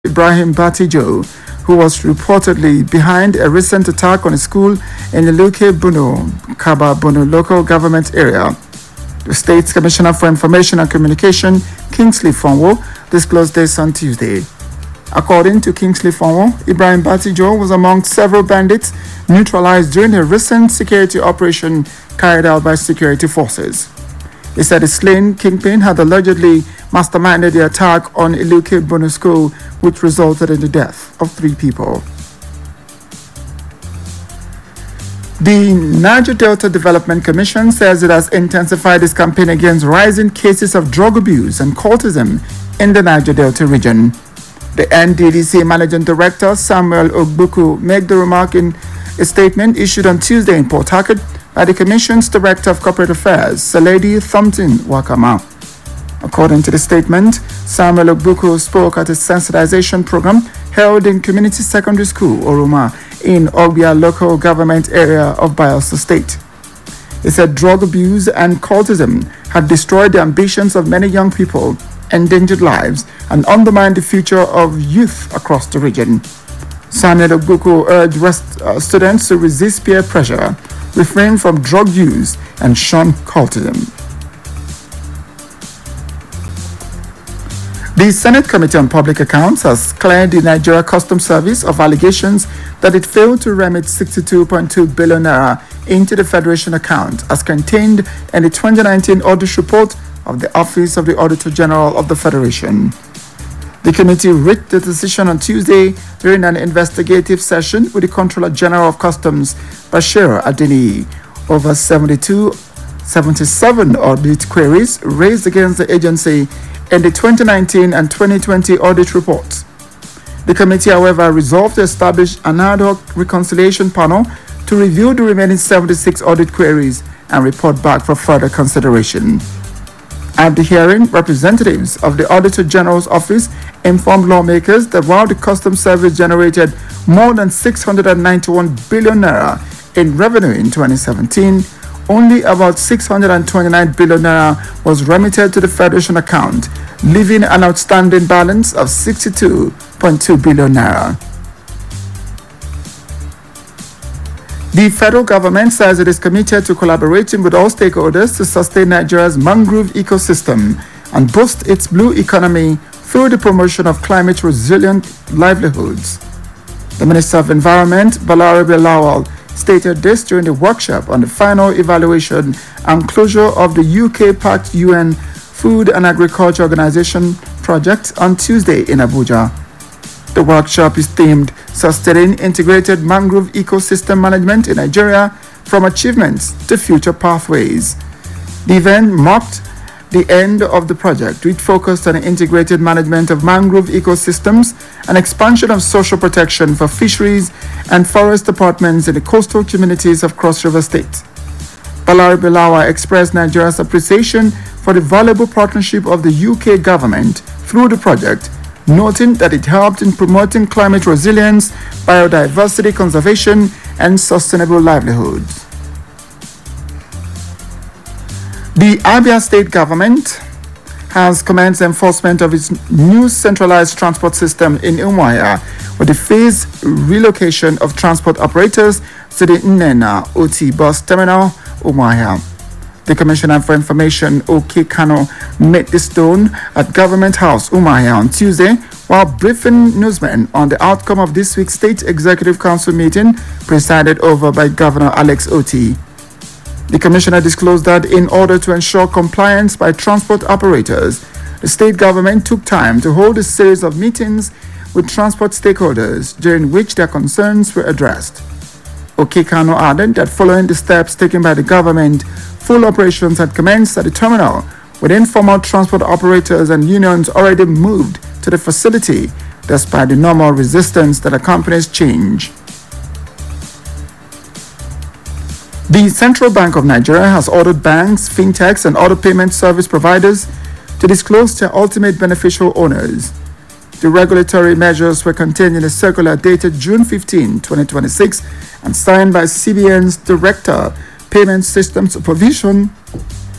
Ibrahim Batijo, who was reportedly behind a recent attack on a school in the Luke Bunu, Kaba Bunu local government area. The State's Commissioner for Information and Communication, Kingsley Fonwo, disclosed this on Tuesday. According to Kingsley Fonwo, Ibrahim Batijo was among several bandits neutralized during a recent security operation carried out by security forces. He said the slain kingpin had allegedly masterminded the attack on Iluke Bunu School, which resulted in the death of 3 people. The Niger Delta Development Commission says it has intensified its campaign against rising cases of drug abuse and cultism in the Niger Delta region. The NDDC Managing Director Samuel Ogbuku made the remark in a statement issued on Tuesday in Port Harcourt by the Commission's Director of Corporate Affairs, Saledi Thumpton Wakama. According to the statement, Samuel Ogbuku spoke at a sensitization program held in Community Secondary School, Oruma, in Ogbia local government area of Bayelsa State. He said drug abuse and cultism had destroyed the ambitions of many young people, endangered lives, and undermined the future of youth across the region. Samuel Ogbuku urged students to resist peer pressure, refrain from drug use, and shun cultism. The Senate Committee on Public Accounts has cleared the Nigeria Customs Service of allegations that it failed to remit 62.2 billion naira into the Federation account as contained in the 2019 audit report of the Office of the Auditor General of the Federation. The committee reached the decision on Tuesday during an investigative session with the Controller General of Customs, Bashir Adini, over 77 audit queries raised against the agency in the 2019 and 2020 audit reports. The committee, however, resolved to establish an ad hoc reconciliation panel to review the remaining 76 audit queries and report back for further consideration. At the hearing, representatives of the Auditor General's Office informed lawmakers that while the Customs Service generated more than 691 billion naira in revenue in 2017, only about 629 billion naira was remitted to the Federation account, leaving an outstanding balance of 62.2 billion naira. The federal government says it is committed to collaborating with all stakeholders to sustain Nigeria's mangrove ecosystem and boost its blue economy through the promotion of climate-resilient livelihoods. The Minister of Environment, Balarabe Lawal, stated this during the workshop on the final evaluation and closure of the UK-backed UN Food and Agriculture Organization project on Tuesday in Abuja. The workshop is themed Sustaining Integrated Mangrove Ecosystem Management in Nigeria from Achievements to Future Pathways. The event marked the end of the project, which focused on integrated management of mangrove ecosystems and expansion of social protection for fisheries and forest departments in the coastal communities of Cross River State. Balarabe Lawa expressed Nigeria's appreciation for the valuable partnership of the UK government through the project, noting that it helped in promoting climate resilience, biodiversity conservation, and sustainable livelihoods. The Abia State government has commenced enforcement of its new centralized transport system in Umuahia with the phased relocation of transport operators to the Nnena OT bus terminal, Umuahia. The Commissioner for Information, OK Kano, made this known at Government House, Umuahia on Tuesday while briefing newsmen on the outcome of this week's State Executive Council meeting presided over by Governor Alex Oti. The Commissioner disclosed that in order to ensure compliance by transport operators, the state government took time to hold a series of meetings with transport stakeholders during which their concerns were addressed. Okekano added that following the steps taken by the government, full operations had commenced at the terminal, with informal transport operators and unions already moved to the facility despite the normal resistance that accompanies change. The Central Bank of Nigeria has ordered banks, fintechs, and other payment service providers to disclose their ultimate beneficial owners. The regulatory measures were contained in a circular dated June 15, 2026, and signed by CBN's Director, Payment System Supervision,